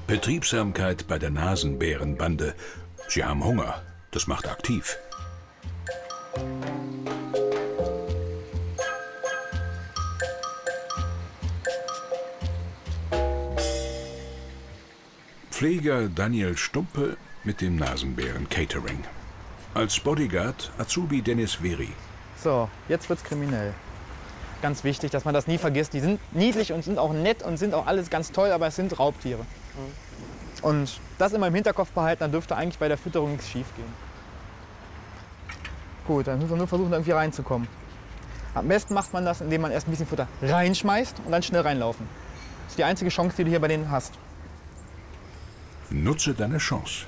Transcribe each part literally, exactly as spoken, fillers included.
Betriebsamkeit bei der Nasenbärenbande. Sie haben Hunger. Das macht aktiv. Pfleger Daniel Stumpe mit dem Nasenbären Catering. Als Bodyguard Azubi Dennis Veri. So, jetzt wird's kriminell. Ganz wichtig, dass man das nie vergisst. Die sind niedlich und sind auch nett und sind auch alles ganz toll, aber es sind Raubtiere. Mhm. Und das immer im Hinterkopf behalten, dann dürfte eigentlich bei der Fütterung nichts schief gehen. Gut, dann müssen wir nur versuchen, irgendwie reinzukommen. Am besten macht man das, indem man erst ein bisschen Futter reinschmeißt und dann schnell reinlaufen. Das ist die einzige Chance, die du hier bei denen hast. Nutze deine Chance.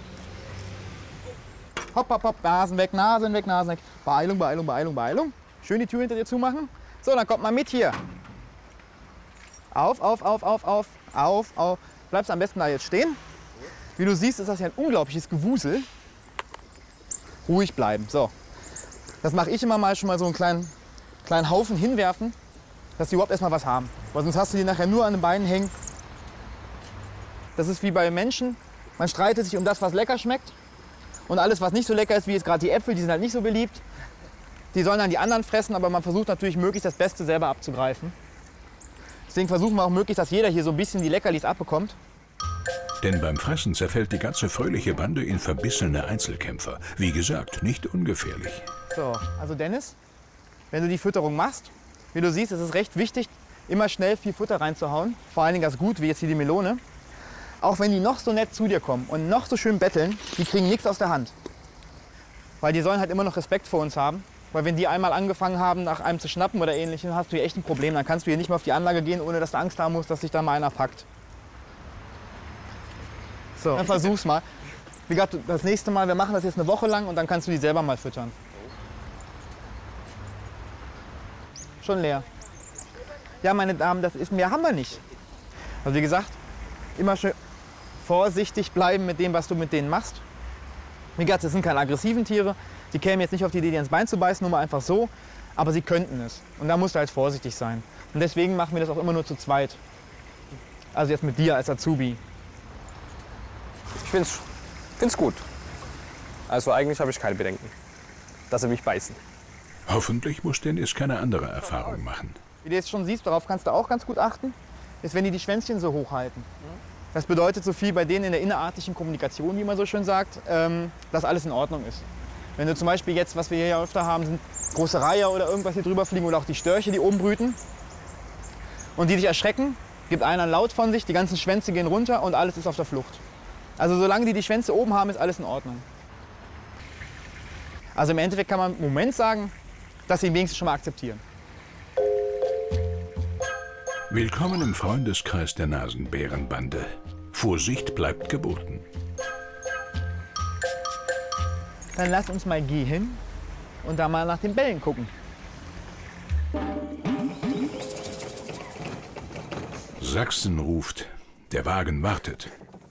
Hopp, hopp, hopp, Nasen weg, Nasen weg, Nasen weg. Beeilung, Beeilung, Beeilung, Beeilung. Schön die Tür hinter dir zumachen. So, dann kommt mal mit hier. Auf, auf, auf, auf, auf, auf, auf. Bleibst am besten da jetzt stehen. Wie du siehst, ist das ja ein unglaubliches Gewusel. Ruhig bleiben. So. Das mache ich immer mal schon mal so einen kleinen, kleinen Haufen hinwerfen, dass die überhaupt erstmal was haben. Weil sonst hast du die nachher nur an den Beinen hängen. Das ist wie bei Menschen. Man streitet sich um das, was lecker schmeckt. Und alles, was nicht so lecker ist, wie jetzt gerade die Äpfel, die sind halt nicht so beliebt. Die sollen dann die anderen fressen, aber man versucht natürlich möglichst das Beste selber abzugreifen. Deswegen versuchen wir auch möglichst, dass jeder hier so ein bisschen die Leckerlis abbekommt. Denn beim Fressen zerfällt die ganze fröhliche Bande in verbissene Einzelkämpfer. Wie gesagt, nicht ungefährlich. So, also Dennis, wenn du die Fütterung machst, wie du siehst, ist es recht wichtig, immer schnell viel Futter reinzuhauen. Vor allen Dingen das Gut, wie jetzt hier die Melone. Auch wenn die noch so nett zu dir kommen und noch so schön betteln, die kriegen nichts aus der Hand. Weil die sollen halt immer noch Respekt vor uns haben. Weil wenn die einmal angefangen haben, nach einem zu schnappen oder ähnlichem, hast du hier echt ein Problem. Dann kannst du hier nicht mehr auf die Anlage gehen, ohne dass du Angst haben musst, dass sich da mal einer packt. So, dann versuch's mal. Wie gesagt, das nächste Mal, wir machen das jetzt eine Woche lang und dann kannst du die selber mal füttern. Schon leer. Ja, meine Damen, das ist mehr haben wir nicht. Also wie gesagt, immer schön vorsichtig bleiben mit dem, was du mit denen machst. Wie gesagt, das sind keine aggressiven Tiere. Die kämen jetzt nicht auf die Idee, dir ins Bein zu beißen, nur mal einfach so. Aber sie könnten es. Und da musst du halt vorsichtig sein. Und deswegen machen wir das auch immer nur zu zweit. Also jetzt mit dir als Azubi. Ich find's, find's gut. Also eigentlich habe ich keine Bedenken, dass sie mich beißen. Hoffentlich muss Dennis keine andere Erfahrung machen. Wie du jetzt schon siehst, darauf kannst du auch ganz gut achten, ist, wenn die die Schwänzchen so hochhalten. Das bedeutet so viel bei denen in der innerartlichen Kommunikation, wie man so schön sagt, ähm, dass alles in Ordnung ist. Wenn du zum Beispiel jetzt, was wir hier ja öfter haben, sind große Reiher oder irgendwas hier drüber fliegen oder auch die Störche, die oben brüten und die dich erschrecken, gibt einer einen Laut von sich, die ganzen Schwänze gehen runter und alles ist auf der Flucht. Also solange die die Schwänze oben haben, ist alles in Ordnung. Also im Endeffekt kann man im Moment sagen, dass sie ihn wenigstens schon mal akzeptieren. Willkommen im Freundeskreis der Nasenbärenbande. Vorsicht bleibt geboten. Dann lass uns mal gehen und da mal nach den Bällen gucken. Sachsen ruft, der Wagen wartet.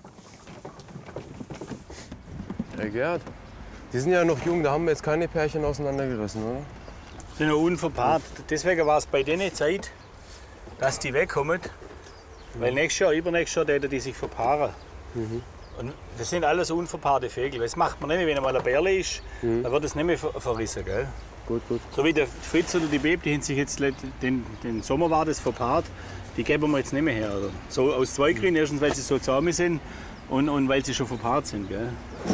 Hey Gerd, die sind ja noch jung, da haben wir jetzt keine Pärchen auseinandergerissen, oder? Sind ja unverpaart. Deswegen war es bei denen Zeit, dass die wegkommen. Weil nächstes Jahr, übernächstes Jahr, werden die sich verpaaren. Mhm. Und das sind alles unverpaarte Vögel. Das macht man nicht mehr, wenn einmal ein Bärle ist, Mhm. dann wird es nicht mehr ver verrissen. Gell? Gut, gut. So wie der Fritz oder die Beb, die haben sich jetzt den, den Sommer war das verpaart, die geben wir jetzt nicht mehr her. Oder? So aus zwei Gründen. Erstens, weil sie so zahm sind und, und weil sie schon verpaart sind. Gell?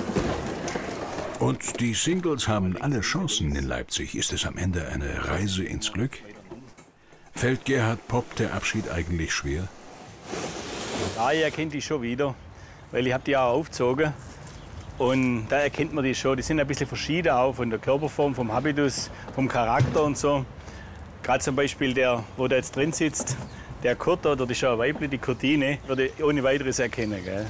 Und die Singles haben alle Chancen in Leipzig. Ist es am Ende eine Reise ins Glück? Fällt Gerhard Popp der Abschied eigentlich schwer? Ja, ich erkenne die schon wieder, weil ich habe die auch aufgezogen. Und da erkennt man die schon. Die sind ein bisschen verschieden auch von der Körperform, vom Habitus, vom Charakter und so. Gerade zum Beispiel der, wo da jetzt drin sitzt, der Kurt, oder das ist ja ein Weibli, die Kurtine, würde ich ohne weiteres erkennen. Gell?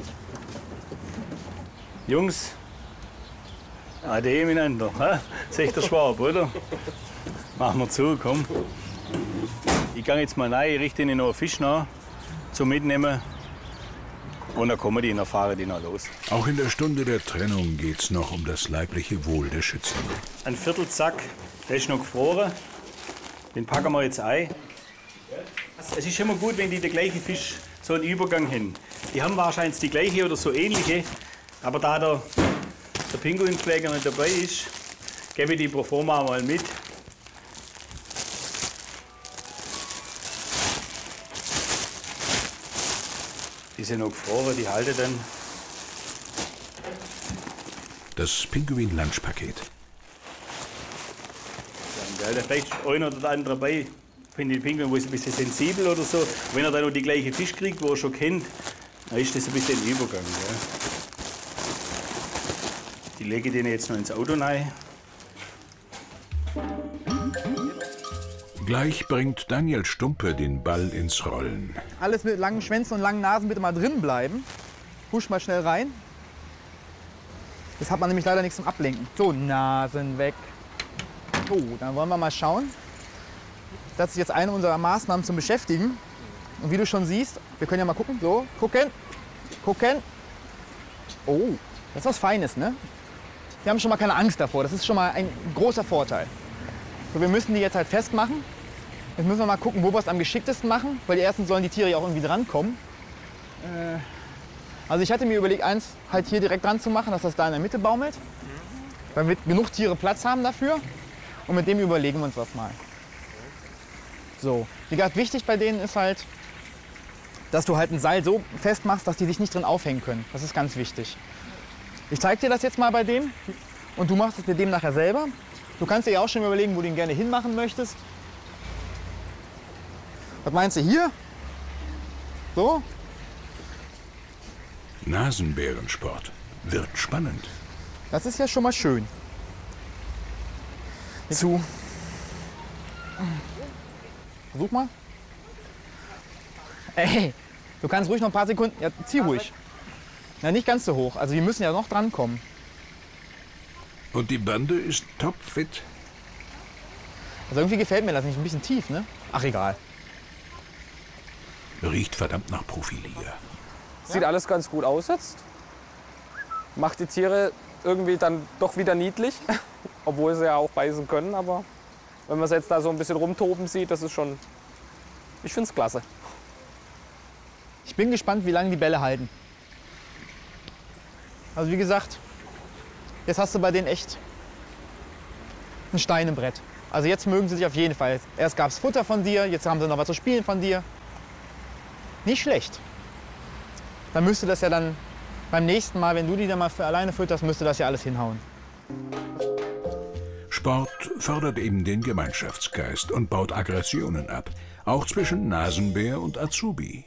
Jungs, ah, die miteinander, hä? Seht der Schwab, oder? Machen wir zu, komm. Ich gehe jetzt mal rein, richte ihnen noch einen Fisch nach, zum Mitnehmen. Und dann kommen die und dann fahren die noch los. Auch in der Stunde der Trennung geht's noch um das leibliche Wohl der Schützen. Ein Viertelzack, der ist noch gefroren. Den packen wir jetzt ein. Es ist immer gut, wenn die den gleichen Fisch so einen Übergang hin. Die haben wahrscheinlich die gleiche oder so ähnliche. Aber da der, der Pinguinpfleger nicht dabei ist, gebe ich die pro forma mal mit. Die sind noch gefroren, die halten dann. Das Pinguin-Lunchpaket. Ja, da vielleicht einer oder der andere dabei. Wenn die Pinguin ist ein bisschen sensibel oder so. Wenn er dann noch die gleiche Fisch kriegt, wo er schon kennt, dann ist das ein bisschen ein Übergang. Ja. Die lege ich denen jetzt noch ins Auto rein. Gleich bringt Daniel Stumpe den Ball ins Rollen. Alles mit langen Schwänzen und langen Nasen bitte mal drin bleiben. Husch mal schnell rein. Das hat man nämlich leider nichts zum Ablenken. So, Nasen weg. So, dann wollen wir mal schauen. Das ist jetzt eine unserer Maßnahmen zum Beschäftigen. Und wie du schon siehst, wir können ja mal gucken. So, gucken, gucken. Oh, das ist was Feines, ne? Wir haben schon mal keine Angst davor. Das ist schon mal ein großer Vorteil. So, wir müssen die jetzt halt festmachen. Jetzt müssen wir mal gucken, wo wir es am geschicktesten machen. Weil die ersten sollen die Tiere ja auch irgendwie drankommen. Äh, also ich hatte mir überlegt, eins halt hier direkt dran zu machen, dass das da in der Mitte baumelt. Damit genug Tiere Platz haben dafür. Und mit dem überlegen wir uns was mal. So, wie gesagt, wichtig bei denen ist halt, dass du halt ein Seil so festmachst, dass die sich nicht drin aufhängen können. Das ist ganz wichtig. Ich zeige dir das jetzt mal bei dem und du machst es mit dem nachher selber. Du kannst dir ja auch schon überlegen, wo du ihn gerne hinmachen möchtest. Was meinst du hier? So? Nasenbärensport. Wird spannend. Das ist ja schon mal schön. Zu. Versuch mal. Ey, du kannst ruhig noch ein paar Sekunden. Ja, zieh ruhig. Ja, nicht ganz so hoch. Also wir müssen ja noch dran kommen. Und die Bande ist topfit. Also irgendwie gefällt mir das nicht. Ein bisschen tief, ne? Ach, egal. Riecht verdammt nach Profiliga. Sieht alles ganz gut aus jetzt. Macht die Tiere irgendwie dann doch wieder niedlich. Obwohl sie ja auch beißen können. Aber wenn man es jetzt da so ein bisschen rumtoben sieht, das ist schon... Ich finde es klasse. Ich bin gespannt, wie lange die Bälle halten. Also wie gesagt, jetzt hast du bei denen echt ein Stein im Brett. Also jetzt mögen sie sich auf jeden Fall. Erst gab es Futter von dir, jetzt haben sie noch was zu spielen von dir. Nicht schlecht. Dann müsste das ja dann beim nächsten Mal, wenn du die dann mal für alleine fütterst, müsste das ja alles hinhauen. Sport fördert eben den Gemeinschaftsgeist und baut Aggressionen ab. Auch zwischen Nasenbär und Azubi.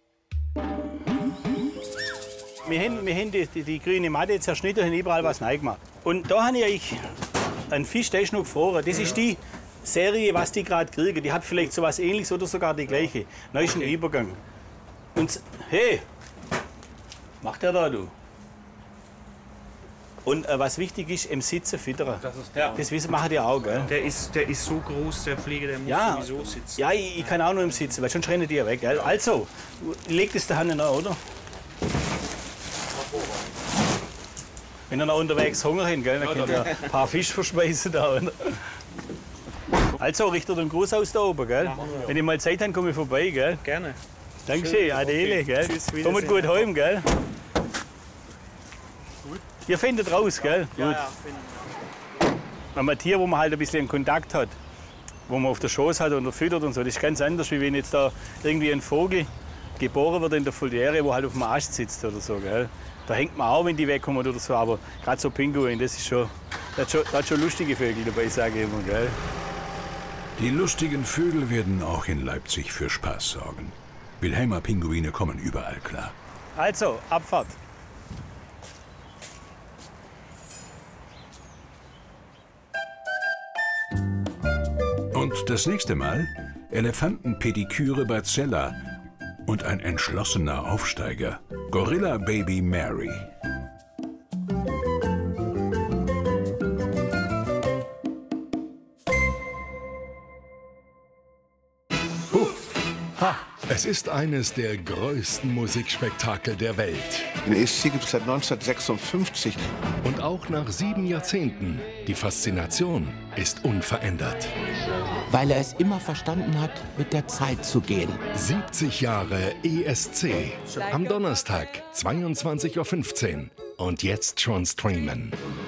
Wir haben, wir haben die, die, die grüne Matte zerschnitten und überall was reingemacht. Und da habe ich einen Fisch, der ist noch gefroren. Das ist die Serie, was die gerade kriegen. Die hat vielleicht so was Ähnliches oder sogar die gleiche. Da ist ein Übergang. Und hey, macht er da, du? Und äh, was wichtig ist, im Sitzen füttern. Das ist ja. Das wissen machen die auch, gell? Der ist, der ist so groß, der Flieger, der muss Ja, sowieso sitzen. ja ich, ich kann auch nur im Sitzen, weil sonst rennen die ja weg, gell? Also, leg das der Hand nach, oder? Wenn ihr noch unterwegs Hunger habt, gell, dann könnt ihr ein paar Fisch verspeisen da, oder? Also, richtet einen Gruß aus da oben, gell? Wenn ich mal Zeit habe, komme ich vorbei, gell? Gerne. Dankeschön, Adele, gell? Tschüss, Kommt gut heim, gell? Ihr findet raus, gell? Ja, Gut. ja, Wenn man ein Tier, wo man halt ein bisschen Kontakt hat, wo man auf der Schoß hat und füttert und so, das ist ganz anders, wie wenn jetzt da irgendwie ein Vogel geboren wird in der Voliere, wo halt auf dem Ast sitzt oder so, gell? Da hängt man auch, wenn die wegkommen oder so, aber gerade so Pinguin, das ist schon, da hat schon, da hat schon lustige Vögel dabei, sage ich immer, gell? Die lustigen Vögel werden auch in Leipzig für Spaß sorgen. Wilhelmer Pinguine kommen überall klar. Also, Abfahrt. Und das nächste Mal Elefantenpediküre bei Zella und ein entschlossener Aufsteiger, Gorilla Baby Mary. Es ist eines der größten Musikspektakel der Welt. Den E S C gibt es seit neunzehnhundertsechsundfünfzig. Und auch nach sieben Jahrzehnten, die Faszination ist unverändert. weil er es immer verstanden hat, mit der Zeit zu gehen. siebzig Jahre E S C. Am Donnerstag, zweiundzwanzig Uhr fünfzehn. Und jetzt schon streamen.